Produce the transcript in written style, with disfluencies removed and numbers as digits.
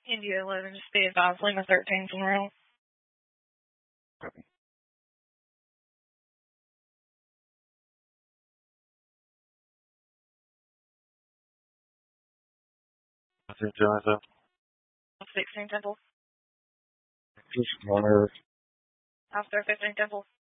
India 11, just be advised, Lima 13's en route. Copy. Nothing, Jonathan. 16 Temple. Just monitor. Officer 15 Temple.